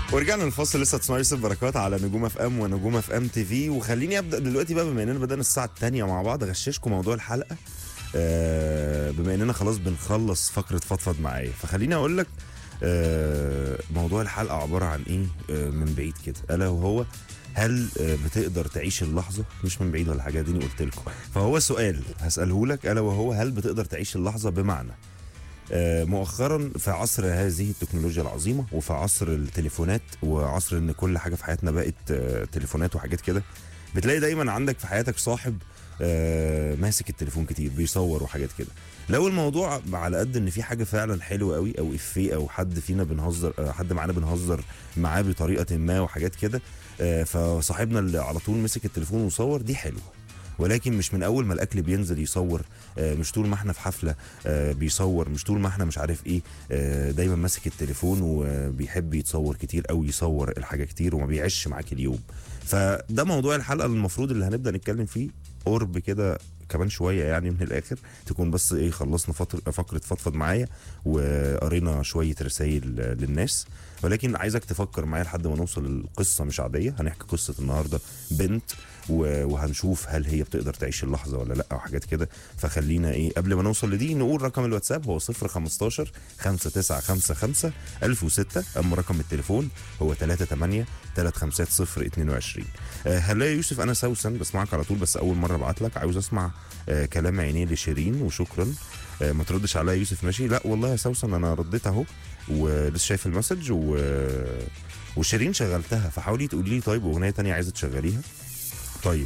ورجعنا الفاصل، لسه تسمعوا يوسف بركات على نجوم اف ام ونجوم اف ام تي في. وخليني ابدا دلوقتي بقى، بما اننا بدانا الساعه الثانيه مع بعض، اغششكم موضوع الحلقه. بما اننا خلاص بنخلص فقره فضفض معايا، فخليني اقول لك موضوع الحلقه عباره عن ايه من بعيد كده، الا وهو هل بتقدر تعيش اللحظه؟ مش من بعيد ولا حاجه، ديني قلت لكم. فهو سؤال هساله لك، الا وهو هل بتقدر تعيش اللحظه؟ بمعنى مؤخرا في عصر هذه التكنولوجيا العظيمه، وفي عصر التليفونات، وعصر ان كل حاجه في حياتنا بقت تليفونات وحاجات كده، بتلاقي دايما عندك في حياتك صاحب ماسك التليفون كتير بيصور وحاجات كده. لو الموضوع على قد ان في حاجه فعلا حلوه قوي، او افيه، او حد فينا بنهزر، حد معانا بنهزر معاه بطريقه ما وحاجات كده، فصاحبنا اللي على طول مسك التليفون وصور، دي حلوه. ولكن مش من اول ما الاكل بينزل يصور، مش طول ما احنا في حفله بيصور، مش طول ما احنا مش عارف ايه دايما ماسك التليفون وبيحب يتصور كتير، او يصور الحاجه كتير وما بيعيش معاك اليوم. فده موضوع الحلقه المفروض اللي هنبدا نتكلم فيه قرب كده كمان شويه، يعني من الاخر تكون بس ايه، خلصنا فقره فضفض معايا وقرينا شويه رسائل للناس. ولكن عايزك تفكر معايا لحد ما نوصل للقصه مش عاديه. هنحكي قصه النهارده بنت، وهنشوف هل هي بتقدر تعيش اللحظه ولا لا، او حاجات كده. فخلينا ايه قبل ما نوصل لدي نقول رقم الواتساب هو 015 5955 1006. اما رقم التليفون هو 38 350 22. هلا يا يوسف، انا سوسن بسمعك على طول، بس اول مره ابعت لك عاوز اسمع كلام عينيه لشيرين، وشكرا. ما تردش عليا يوسف؟ ماشي. لا والله يا سوسن انا رديت اهو، ولسه شايف المسج وشيرين شغلتها، فحاولي تقولي لي طيب اغنيه تانية عايزه تشغليها. طيب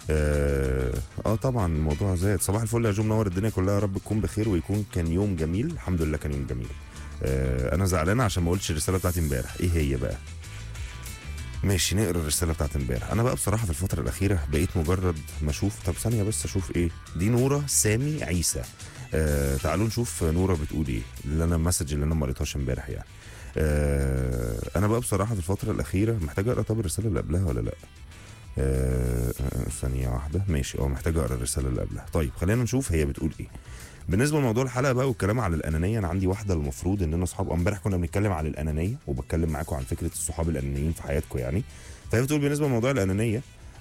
طبعا الموضوع زاد. صباح الفل يا جو، منور الدنيا كلها، يا رب تكون بخير ويكون كان يوم جميل. الحمد لله كان يوم جميل. انا زعلانه عشان ما قلتش الرساله بتاعتي امبارح. ايه هي بقى؟ ماشي، نقرا الرساله بتاعت امبارح. انا بقى بصراحه في الفتره الاخيره بقيت مجرد ما اشوف، طب ثانيه بس اشوف ايه دي. نوره سامي عيسى. تعالوا نشوف نوره بتقول ايه، اللي انا المسج اللي انا ما قريتهاش امبارح يعني. انا بقى بصراحه في الفتره الاخيره محتاج اقرا. طب الرساله اللي قبلها ولا لا؟ ثانيه واحده. ماشي، محتاج اقرا الرساله اللي قبلها. طيب خلينا نشوف هي بتقول ايه. بالنسبه لموضوع الحلقه بقى والكلام على الانانيه، انا عندي واحده المفروض اننا اصحاب. امبارح كنا بنتكلم على الانانيه، وبتكلم معاكم عن فكره الصحاب الانانيين في حياتكم يعني. فهي بتقول بالنسبه لموضوع الانانيه،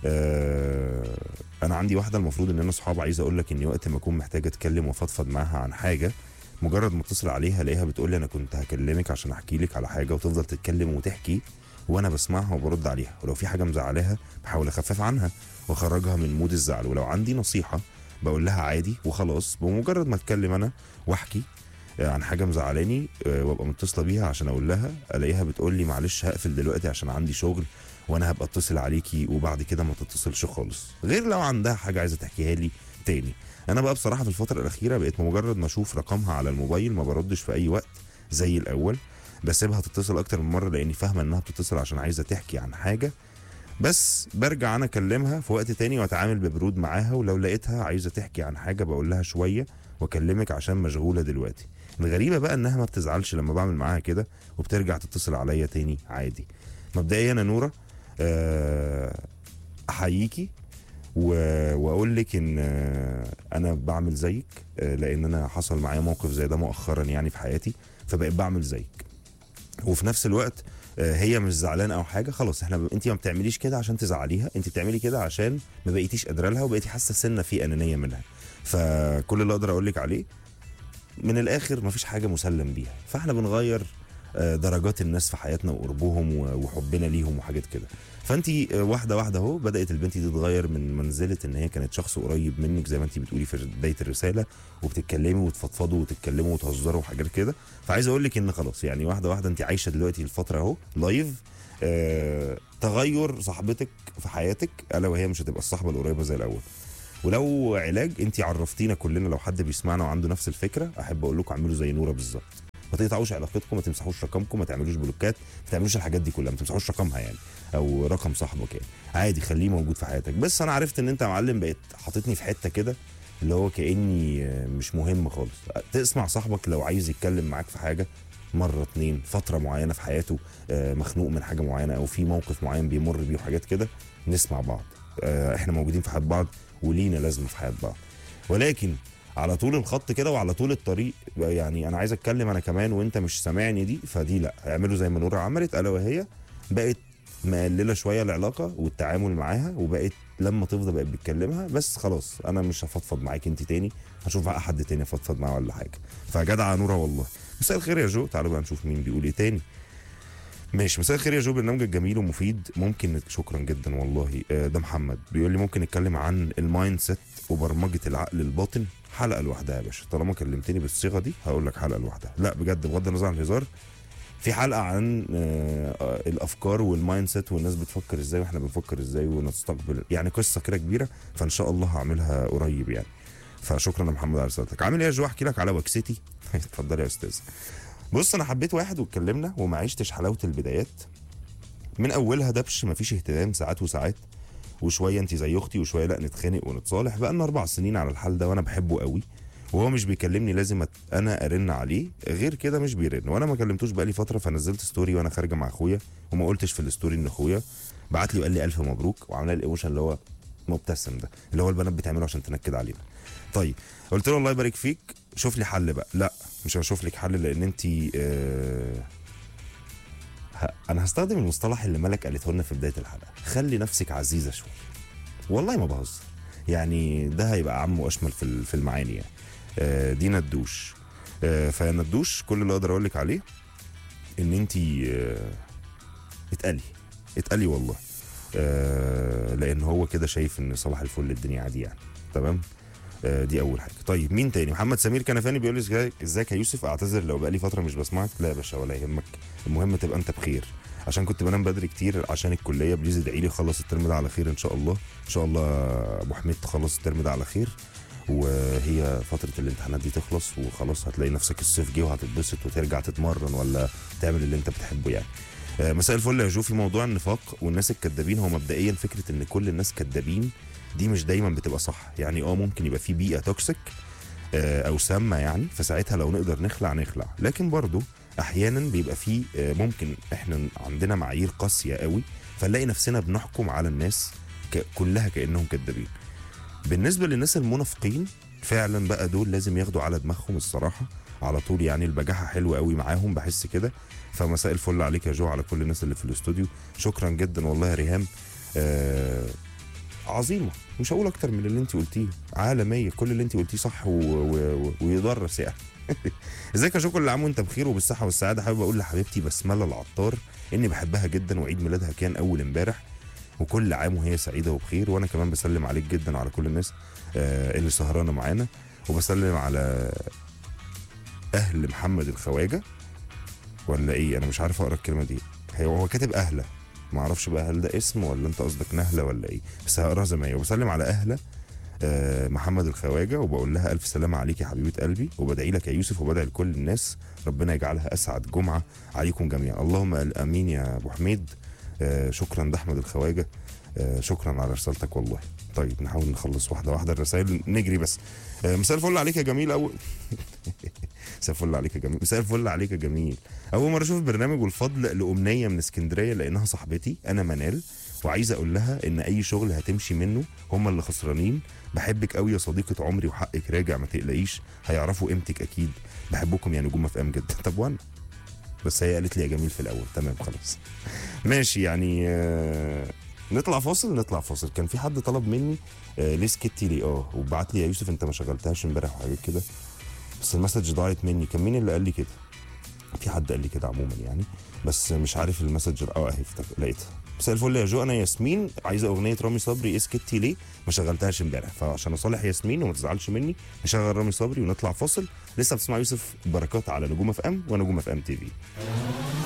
انا عندي واحده المفروض اننا اصحاب. عايز اقول لك اني وقت ما اكون محتاج اتكلم وافضفض معاها عن حاجه، مجرد ما اتصل عليها الاقيها بتقول لي انا كنت هكلمك عشان احكي لك على حاجه، وتفضل تتكلم وتحكي وانا بسمعها وبرد عليها. ولو في حاجه مزعلاها بحاول اخفف عنها واخرجها من مود الزعل. ولو عندي نصيحه بقول لها عادي وخلاص. بمجرد ما اتكلم انا واحكي عن حاجه مزعلاني وابقى متصله بيها عشان اقول لها، الاقيها بتقول لي معلش هقفل دلوقتي عشان عندي شغل، وانا هبقى اتصل عليكي وبعد كده ما تتصلش خالص، غير لو عندها حاجه عايزه تحكيها لي تاني. انا بقى بصراحه في الفتره الاخيره بقيت مجرد ما اشوف رقمها على الموبايل ما بردش في اي وقت زي الاول، بسيبها تتصل اكتر من مره لاني فاهمه انها بتتصل عشان عايزه تحكي عن حاجه، بس برجع انا اكلمها في وقت تاني واتعامل ببرود معاها. ولو لقيتها عايزه تحكي عن حاجه بقول لها شويه واكلمك عشان مشغوله دلوقتي. الغريبه بقى انها ما بتزعلش لما بعمل معاها كده، وبترجع تتصل عليا تاني عادي. مبدئيا انا نوره احييكي واقول لك ان انا بعمل زيك، لان انا حصل معايا موقف زي ده مؤخرا يعني في حياتي، فبقيت بعمل زيك. وفي نفس الوقت هي مش زعلانه او حاجه، خلاص احنا انت ما بتعمليش كده عشان تزعليها، انت بتعملي كده عشان ما بقيتيش قادره لها وبقيتي حاسه سنه في انانيه منها. فكل اللي اقدر اقول لك عليه من الاخر مفيش حاجه مسلم بيها، فاحنا بنغير درجات الناس في حياتنا وقربهم وحبنا ليهم وحاجات كده. فانت واحده واحده اهو بدات البنت دي تتغير من منزله ان هي كانت شخص قريب منك زي ما انت بتقولي في بدايه الرساله، وبتتكلمي وتفضفضوا وتتكلموا وتهزروا وحاجات كده. فعايز اقول لك ان خلاص يعني واحده واحده انت عايشه دلوقتي الفتره اهو لايف تغير صاحبتك في حياتك، الا وهي مش هتبقى الصحبه القريبه زي الاول. ولو علاج انت عرفتينا كلنا، لو حد بيسمعنا وعنده نفس الفكره احب اقول لكم اعملوا زي نوره بالظبط. ما تقطعوش علاقتكم، ما تمسحوش رقمكم، ما تعملوش بلوكات، ما تعملوش الحاجات دي كلها، ما تمسحوش رقمها يعني او رقم صاحبك يعني، عادي خليه موجود في حياتك. بس انا عرفت ان انت يا معلم بقيت حاططني في حته كده اللي هو كاني مش مهم خالص. تسمع صاحبك لو عايز يتكلم معاك في حاجه مره اتنين، فتره معينه في حياته مخنوق من حاجه معينه او في موقف معين بيمر بيه وحاجات كده، نسمع بعض. احنا موجودين في حياه بعض ولينا لازمه في حياه بعض. ولكن على طول الخط كده وعلى طول الطريق يعني انا عايز اتكلم انا كمان وانت مش سامعني، دي فدي لا. اعملوا زي ما نورا عملت، الا وهي بقت مقلله شويه العلاقه والتعامل معاها، وبقت لما تفضى بقت بتكلمها بس خلاص انا مش هفضفض معاك انت تاني، هشوف بقى حد تاني افضفض معاه ولا حاجه. فجدعه نوره والله. مساء الخير يا جو، تعالوا بقى نشوف مين بيقول ايه تاني. ماشي، مساء الخير يا جو، برنامجك جميل ومفيد، ممكن شكرا جدا والله. ده محمد بيقول لي ممكن نتكلم عن المايند سيت وبرمجه العقل الباطن حلقه لوحدها يا باشا. طالما كلمتني بالصيغه دي هقول لك حلقه لوحدها. لا بجد بغض النظر عن الهزار، في حلقه عن الافكار والمايند سيت والناس بتفكر ازاي واحنا بنفكر ازاي ونستقبل، يعني قصه كده كبيره، فان شاء الله هعملها قريب يعني. فشكرا يا محمد على رسالتك. عامل ايه يا جو؟ احكي لك على وكستي. اتفضل يا استاذ. بص انا حبيت واحد واتكلمنا وما عشتش حلاوه البدايات، من اولها دبش مفيش اهتمام ساعات وساعات، وشويه انت زي اختي وشويه لا نتخانق ونتصالح. بقالنا 4 سنين على الحال ده وانا بحبه قوي، وهو مش بيكلمني لازم انا ارن عليه، غير كده مش بيرن. وانا ما كلمتوش بقالي فتره، فنزلت ستوري وانا خارجه مع اخويا، وما قلتش في الستوري ان اخويا بعت لي وقال لي الف مبروك، وعمل لي الايموشن اللي هو مبتسم ده، اللي هو البنات بتعمله عشان تنكد علينا. طيب قلت له الله يبارك فيك، شوف لي حل بقى. لا مش هشوف لك حل، لان انت انا هستخدم المصطلح اللي ملك قالته لنا في بدايه الحلقه، خلي نفسك عزيزه شويه. والله ما بهزر يعني، ده هيبقى عم واشمل في المعاني يعني. دي ندوش. فيا ندوش، كل اللي اقدر اقول لك عليه ان انت اتقلي والله. لان هو كده شايف ان صباح الفل الدنيا عادي يعني. تمام. دي اول حاجه. طيب مين تاني؟ محمد سمير كنفاني بيقول لي ازيك يا يوسف، اعتذر لو بقالي فتره مش بسمعك. لا يا باشا ولا يهمك، المهم تبقى انت بخير، عشان كنت بنام بدري كتير عشان الكليه. بليز ادعي لي اخلص الترم ده على خير ان شاء الله. ان شاء الله ابو حميد تخلص الترم ده على خير، وهي فتره الامتحانات دي تخلص وخلاص، هتلاقي نفسك الصيف جه وهتتبسط وترجع تتمرن ولا تعمل اللي انت بتحبه يعني. مساء الفل يا جو. في موضوع النفاق والناس الكدابين، هو مبدئيا فكره ان كل الناس كدابين دي مش دايما بتبقى صح يعني. ممكن يبقى في بيئه توكسيك او سامه يعني، فساعتها لو نقدر نخلع، لكن برضو احيانا بيبقى في ممكن احنا عندنا معايير قاسيه قوي، فنلاقي نفسنا بنحكم على الناس كلها كانهم كدابين. بالنسبه للناس المنافقين فعلا بقى، دول لازم ياخدوا على دماغهم الصراحه على طول يعني. البجاحه حلوه قوي معاهم، بحس كده. فمساء الفل عليك يا جو، على كل الناس اللي في الاستوديو. شكرا جدا والله يا ريهام. عظيمه، مش هقول اكتر من اللي انت قلتيه، عالميه، كل اللي انت قلتيه صح ويدرس يعني. ازيك يا جو، كل عام وانت بخير وبالصحه والسعاده. حابب اقول لحبيبتي بسمله العطار اني بحبها جدا، وعيد ميلادها كان اول امبارح، وكل عام وهي سعيده وبخير. وانا كمان بسلم عليك جدا وعلى كل الناس اللي سهرانه معانا، وبسلم على اهل محمد الخواجه ولا ايه، انا مش عارف اقرا الكلمه دي. هو كاتب اهله، ما اعرفش بقى هل ده اسم ولا انت قصدك نهله ولا ايه، بس هقراها زي ما هي. وبسلم على اهله محمد الخواجه، وبقول لها الف سلامه عليك يا حبيبه قلبي، وبدعي لك يا يوسف، وبدعي لكل الناس ربنا يجعلها اسعد جمعه عليكم جميعا. اللهم امين يا ابو حميد. شكرا ده احمد الخواجه. شكرا على رسالتك والله. طيب نحاول نخلص واحده واحده الرسائل، نجري بس. مساء الفل عليك يا جميل. مساء الفل عليك يا جميل. مساء الفل عليك يا جميل. اول مره اشوف البرنامج، والفضل لامنيه من اسكندريه لانها صاحبتي، انا منال، وعايزه اقول لها ان اي شغل هتمشي منه هم اللي خسرانين. بحبك قوي يا صديقه عمري، وحقك راجع ما تقلقيش، هيعرفوا قيمتك اكيد. بحبكم يا نجوم اف ام جدا. طب وانا بس هي قالت لي يا جميل في الاول. تمام خلاص ماشي يعني. نطلع فاصل. كان في حد طلب مني ليه سكتي لي وبعت لي يا يوسف انت ما شغلتهاش امبارح وحاجات كده، بس المسج ضاعت مني. كان مين اللي قال لي كده؟ في حد قال لي كده عموما يعني، بس مش عارف المسج. اهي لقيتها. مساء الفل يا جو، انا ياسمين، عايزه اغنيه رامي صبري ايه سكتي ليه ما شغلتهاش امبارح. فعشان اصالح ياسمين وما تزعلش مني نشغل رامي صبري ونطلع فاصل. لسه بتسمع يوسف بركات على نجوم اف ام ونجوم اف ام تي في.